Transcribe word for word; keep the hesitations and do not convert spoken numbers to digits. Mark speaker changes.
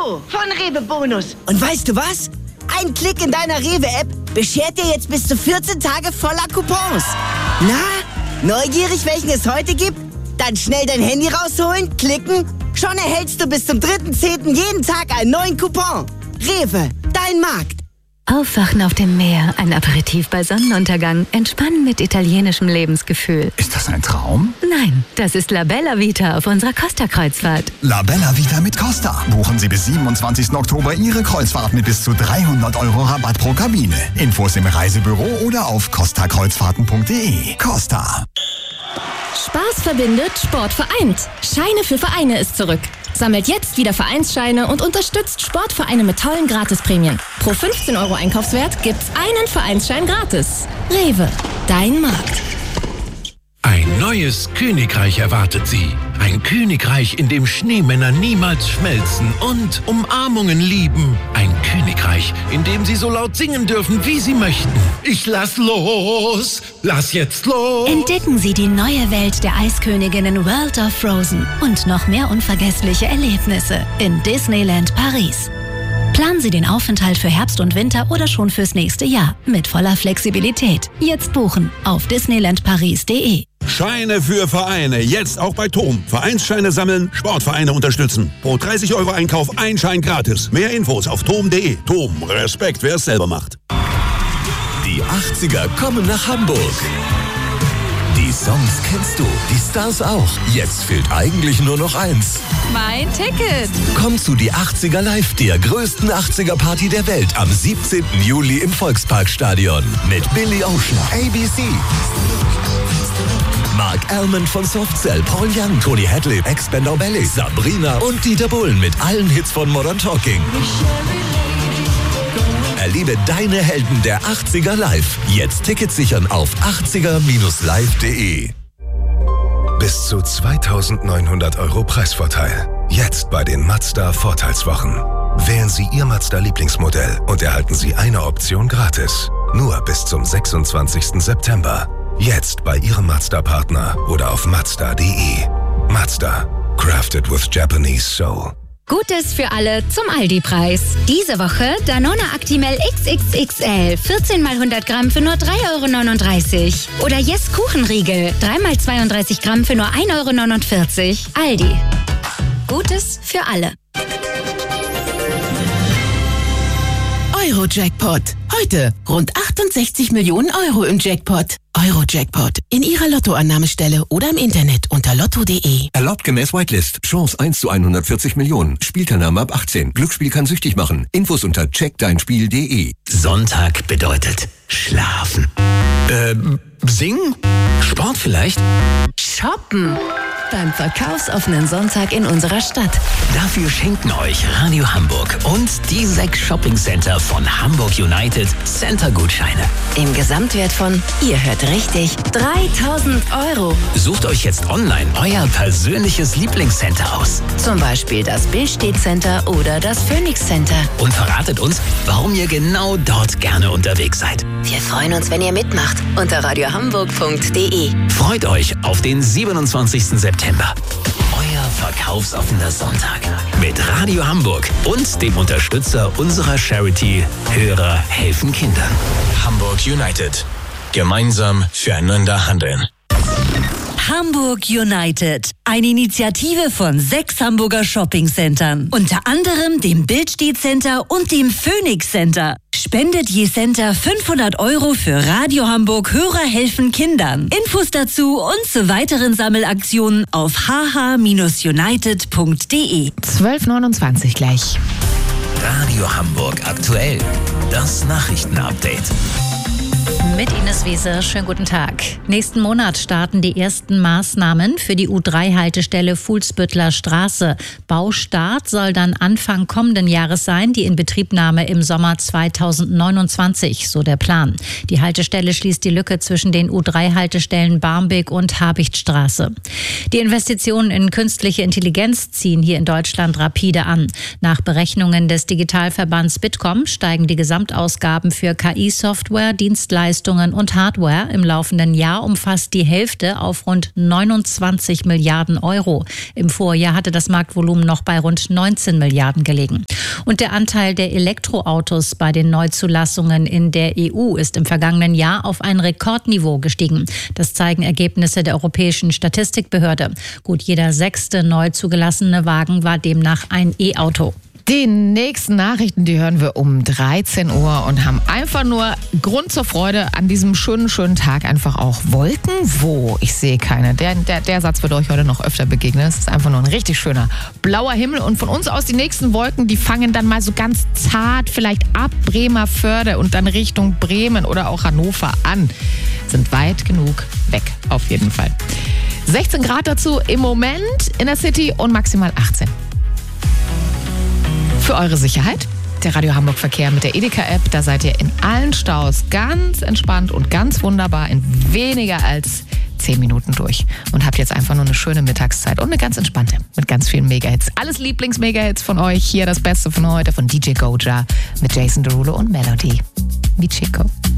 Speaker 1: Info von Rewe Bonus.
Speaker 2: Und weißt du was? Ein Klick in deiner Rewe-App beschert dir jetzt bis zu vierzehn Tage voller Coupons. Na, neugierig, welchen es heute gibt? Dann schnell dein Handy rausholen, klicken. Schon erhältst du bis zum dritten zehnten jeden Tag einen neuen Coupon. Rewe, dein Markt.
Speaker 3: Aufwachen auf dem Meer, ein Aperitif bei Sonnenuntergang, entspannen mit italienischem Lebensgefühl.
Speaker 4: Ist das ein Traum?
Speaker 3: Nein, das ist La Bella Vita auf unserer Costa-Kreuzfahrt.
Speaker 4: La Bella Vita mit Costa. Buchen Sie bis siebenundzwanzigsten Oktober Ihre Kreuzfahrt mit bis zu dreihundert Euro Rabatt pro Kabine. Infos im Reisebüro oder auf costa kreuzfahrten punkt de. Costa.
Speaker 5: Spaß verbindet, Sport vereint. Scheine für Vereine ist zurück. Sammelt jetzt wieder Vereinsscheine und unterstützt Sportvereine mit tollen Gratisprämien. Pro fünfzehn Euro Einkaufswert gibt's einen Vereinsschein gratis. Rewe, dein Markt.
Speaker 6: Ein neues Königreich erwartet Sie. Ein Königreich, in dem Schneemänner niemals schmelzen und Umarmungen lieben. Ein Königreich, in dem Sie so laut singen dürfen, wie Sie möchten. Ich lass los, lass jetzt los.
Speaker 3: Entdecken Sie die neue Welt der Eisköniginnen World of Frozen und noch mehr unvergessliche Erlebnisse in Disneyland Paris. Planen Sie den Aufenthalt für Herbst und Winter oder schon fürs nächste Jahr mit voller Flexibilität. Jetzt buchen auf disneyland paris punkt de.
Speaker 7: Scheine für Vereine, jetzt auch bei Tom. Vereinsscheine sammeln, Sportvereine unterstützen. Pro dreißig Euro Einkauf ein Schein gratis. Mehr Infos auf tom punkt de. Tom, Respekt, wer es selber macht.
Speaker 8: Die achtziger kommen nach Hamburg. Die Songs kennst du, die Stars auch. Jetzt fehlt eigentlich nur noch eins.
Speaker 9: Mein Ticket.
Speaker 8: Komm zu die achtziger Live, der größten achtziger-Party der Welt am siebzehnten Juli im Volksparkstadion. Mit Billy Ocean, A B C, Mark Almond von Softcell, Paul Young, Tony Hadley, Ex-Spandau Ballet, Sabrina und Dieter Bohlen mit allen Hits von Modern Talking. Erlebe deine Helden der achtziger live. Jetzt Tickets sichern auf achtziger live punkt de.
Speaker 10: Bis zu zweitausendneunhundert Euro Preisvorteil. Jetzt bei den Mazda Vorteilswochen. Wählen Sie Ihr Mazda-Lieblingsmodell und erhalten Sie eine Option gratis. Nur bis zum sechsundzwanzigsten September. Jetzt bei Ihrem Mazda-Partner oder auf mazda punkt de. Mazda. Crafted with Japanese Soul.
Speaker 11: Gutes für alle zum Aldi-Preis. Diese Woche Danone Actimel X X X L. vierzehn mal hundert Gramm für nur drei Euro neununddreißig. Oder Yes Kuchenriegel. drei mal zweiunddreißig Gramm für nur ein Euro neunundvierzig. Aldi. Gutes für alle.
Speaker 12: Euro-Jackpot. Heute rund achtundsechzig Millionen Euro im Jackpot. Euro-Jackpot. In Ihrer Lottoannahmestelle oder im Internet unter lotto punkt de.
Speaker 13: Erlaubt gemäß Whitelist. Chance eins zu hundertvierzig Millionen. Spielteilnahme ab achtzehn. Glücksspiel kann süchtig machen. Infos unter check dein spiel punkt de.
Speaker 14: Sonntag bedeutet schlafen. Ähm, singen? Sport vielleicht?
Speaker 3: Shoppen. Beim verkaufsoffenen Sonntag in unserer Stadt.
Speaker 14: Dafür schenken euch Radio Hamburg und die sechs Shopping-Center von Hamburg United Center-Gutscheine.
Speaker 3: Im Gesamtwert von, ihr hört richtig, dreitausend Euro.
Speaker 14: Sucht euch jetzt online euer persönliches Lieblingscenter aus.
Speaker 3: Zum Beispiel das Billstedt Center oder das Phoenix Center.
Speaker 14: Und verratet uns, warum ihr genau dort gerne unterwegs seid.
Speaker 3: Wir freuen uns, wenn ihr mitmacht unter radio hamburg punkt de.
Speaker 14: Freut euch auf den siebenundzwanzigsten September. Euer verkaufsoffener Sonntag mit Radio Hamburg und dem Unterstützer unserer Charity Hörer helfen Kindern.
Speaker 15: Hamburg United. Gemeinsam füreinander handeln.
Speaker 16: Hamburg United. Eine Initiative von sechs Hamburger Shoppingcentern. Unter anderem dem Billstedt Center und dem Phoenix Center. Spendet je Center fünfhundert Euro für Radio Hamburg Hörer helfen Kindern. Infos dazu und zu weiteren Sammelaktionen auf h h united punkt de.
Speaker 12: zwölf neunundzwanzig gleich.
Speaker 14: Radio Hamburg aktuell. Das Nachrichtenupdate.
Speaker 17: Mit Ines Wiese, schönen guten Tag. Nächsten Monat starten die ersten Maßnahmen für die U drei Haltestelle Fuhlsbüttler Straße. Baustart soll dann Anfang kommenden Jahres sein, die Inbetriebnahme im Sommer zweitausendneunundzwanzig, so der Plan. Die Haltestelle schließt die Lücke zwischen den U drei Haltestellen Barmbek und Habichtstraße. Die Investitionen in künstliche Intelligenz ziehen hier in Deutschland rapide an. Nach Berechnungen des Digitalverbands Bitkom steigen die Gesamtausgaben für K I-Software, Dienstleistungen Leistungen und Hardware im laufenden Jahr um fast die Hälfte auf rund neunundzwanzig Milliarden Euro. Im Vorjahr hatte das Marktvolumen noch bei rund neunzehn Milliarden gelegen. Und der Anteil der Elektroautos bei den Neuzulassungen in der E U ist im vergangenen Jahr auf ein Rekordniveau gestiegen. Das zeigen Ergebnisse der Europäischen Statistikbehörde. Gut jeder sechste neu zugelassene Wagen war demnach ein E-Auto.
Speaker 1: Die nächsten Nachrichten, die hören wir um dreizehn Uhr und haben einfach nur Grund zur Freude an diesem schönen, schönen Tag. Einfach auch Wolken. Wo? Ich sehe keine. Der, der, der Satz wird euch heute noch öfter begegnen. Es ist einfach nur ein richtig schöner blauer Himmel. Und von uns aus die nächsten Wolken, die fangen dann mal so ganz zart vielleicht ab Bremervörde und dann Richtung Bremen oder auch Hannover an. Sind weit genug weg, auf jeden Fall. sechzehn Grad dazu im Moment in der City und maximal achtzehn. Für eure Sicherheit, der Radio Hamburg Verkehr mit der Edeka-App, da seid ihr in allen Staus ganz entspannt und ganz wunderbar in weniger als zehn Minuten durch und habt jetzt einfach nur eine schöne Mittagszeit und eine ganz entspannte mit ganz vielen Megahits. Alles Lieblings-Megahits von euch, hier das Beste von heute von D J Goja mit Jason Derulo und Melody. Wie Chico.